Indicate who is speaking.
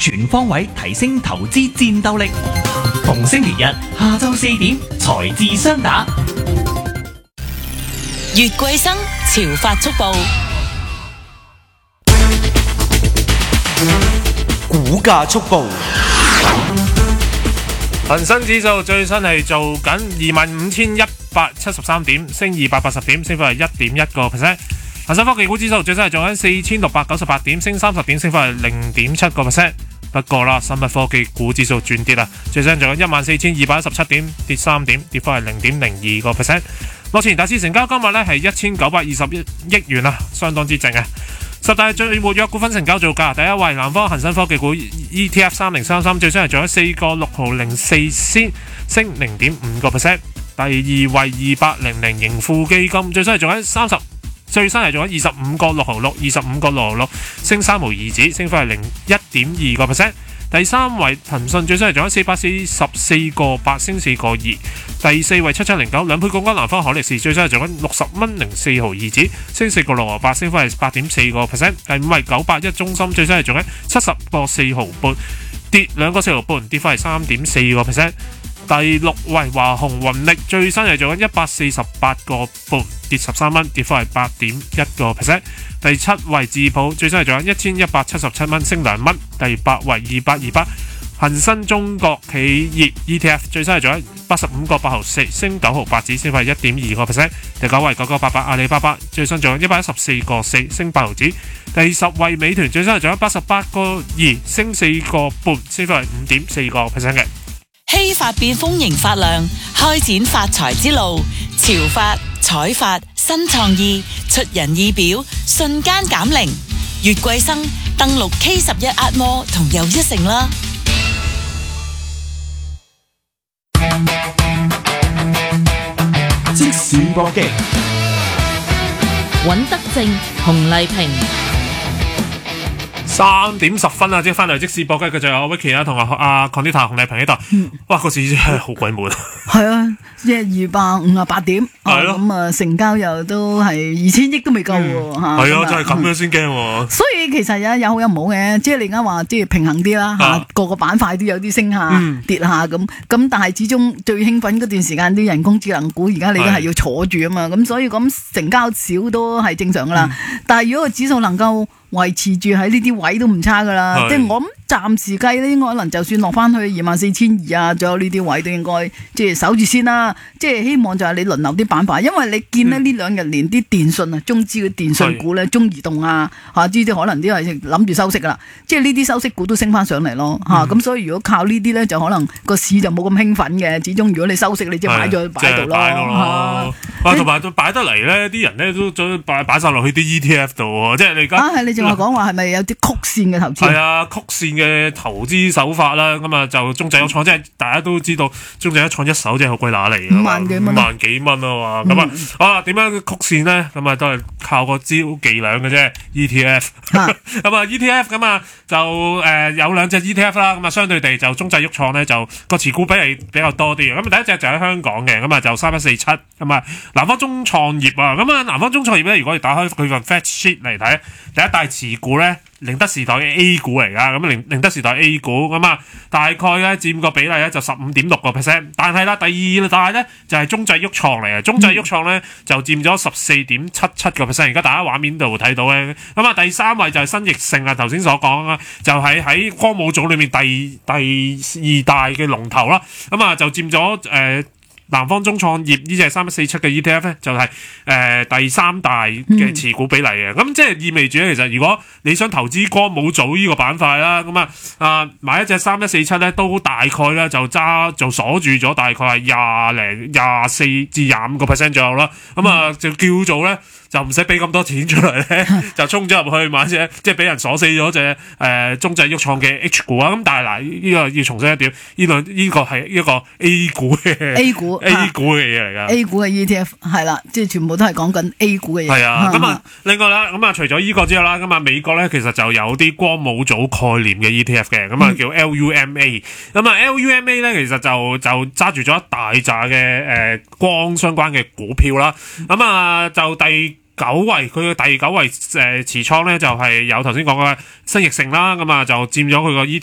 Speaker 1: 全方位提升投資戰鬥力。逢星期日下晝4點，財智雙打。
Speaker 2: 月桂生潮發速報，
Speaker 3: 股價速報。
Speaker 4: 恒生指數最新係做緊25,173點，升280點，升幅係 1.1%。恒生科技股指數最新係做緊4,698點，升30點，升幅係 0.7%。不過啦，生物科技股指數轉跌啦，最新做緊14,217點，跌3點，跌幅係 0.02%。目前大市成交金額咧係1,921億元啊，相當之靜啊。十大最活躍股份成交造價，第一位南方恒生科技股 ETF 3033，最新係做咗4個6毫04仙，升 0.5%。第二位2800盈富基金，最新係做緊最新係做緊25個6毫6， 25個6毫6，升3毫2子，升幅係 1.2%。第三位騰訊，最新係做緊444個8，升4個2。第四位7709兩倍槓桿南方海力士，最新係做緊60蚊零4毫2子，升4個6毫8，升幅係 8.4%。第五位981中心，最新係做緊70個4毫半，跌2個4毫半，跌幅係 3.4%。第六位華虹雲力，最新係做緊148個半，跌13蚊，跌幅係 8.1%。第七位智普，最新係做緊1177蚊，升2蚊。第八位2828恒生中國企業 ETF， 最新係做緊85個8毫4，升9毫8子，升幅係 1.2%。第九位9988阿里巴巴，最新做緊114個4，升8毫子。第十位美團，最新係做緊88個2，升4個半，升幅係 5.4% 嘅。
Speaker 2: 希發變豐盈發亮，開展發財之路。潮發、彩發、新創意，出人意表，瞬間減齡。月桂生登錄 K11 壓摩同又一城啦。
Speaker 3: 即時搏擊，
Speaker 5: 尹德正、洪麗萍。
Speaker 4: 3點10分啊！即係翻嚟即時搏擊嘅就有 Vicky 啦，同阿 Conita 洪麗萍喺度。哇！個市真係好鬼悶。
Speaker 6: 係啊，即係258點。
Speaker 4: 係咯。
Speaker 6: 咁啊，成交又都係2000億都未夠喎嚇。
Speaker 4: 係啊，真係咁樣先驚喎。
Speaker 6: 所以其實有好有唔好嘅，即係你而家話即係平衡啲啦嚇，個個板塊都有啲升下跌下咁。咁但係始終最興奮嗰段時間啲人工智能股，而家你都係要坐住啊嘛。咁所以咁成交少都係正常噶啦。但係如果個指數能夠維持住喺呢啲位都唔差噶啦，即係我諗暫時計咧，應該可能就算落翻去24,200啊，仲有呢啲位都應該即係守住先啦。即係希望就係你輪流啲板塊，因為你見咧呢兩日連啲電信啊、中資嘅電信股咧、中移動啊嚇呢啲可能啲係諗住收息噶啦，即係呢啲收息股都升翻上嚟咯嚇。咁所以如果靠呢啲咧，就可能個市就冇咁興奮嘅。始終如果你收息，你即係買咗擺度咯。
Speaker 4: 同埋都擺得嚟咧，啲人咧都擺晒落去啲 ETF 度喎，即係你而家
Speaker 6: 係你仲話講話係咪有啲曲線嘅投資？
Speaker 4: 係啊，曲線嘅投資手法啦，咁啊就中製一創，即係大家都知道中製一創一手即係好鬼乸嚟嘅，5萬幾蚊啊嘛，咁啊好啦，點樣曲線咧？咁啊都係靠個招伎倆嘅啫 ，ETF 咁啊 ETF 咁啊就有兩隻 ETF 啦，咁啊相對地就中製一創咧就個持股比例比較多啲嘅，咁第一隻就喺香港嘅，咁啊就3147，咁啊南方中創業啊，咁啊南方中創業咧，如果你打開佢份 fact sheet 嚟睇，第一大持股咧，寧德時代嘅 A 股嚟噶，咁寧德時代 A 股咁啊，大概咧佔個比例咧就15.6%，但係啦，第二大咧就係中製郁創嚟嘅，中製郁創咧就佔咗14.77%，而家大家畫面度睇到咧，咁啊第三位就係新易盛啊，頭先所講啊，就係喺光武組裏面第二大嘅龍頭啦，咁啊就佔咗南方中創業呢隻3147嘅 ETF 咧，就係第三大嘅持股比例嘅，咁即係意味住咧，其實如果你想投資光武組呢個板塊啦，咁啊買一隻3147咧，都大概咧就鎖住咗大概係24至25% 左右啦，咁啊就叫做咧。就唔使俾咁多錢出嚟咧，就衝咗入去買隻，即係俾人鎖死咗隻中製郁創嘅 H 股啊！咁但係嗱，呢個要重申一點，呢個係一個 A 股嘅 A 股嘅嘢嚟㗎。
Speaker 6: A 股嘅 ETF 係啦，即係全部都係講緊 A 股嘅嘢。係
Speaker 4: 啊，咁啊，另外啦，咁啊，除咗呢個之外啦，咁啊，美國咧其實就有啲光武組概念嘅 ETF 嘅，咁啊叫 LUMA，咁啊 LUMA 咧其實就揸住咗一大紮嘅光相關嘅股票啦，咁啊就第9位，佢嘅第9位持倉咧就係有頭先講嘅新易盛啦，咁啊就佔咗佢個 ETF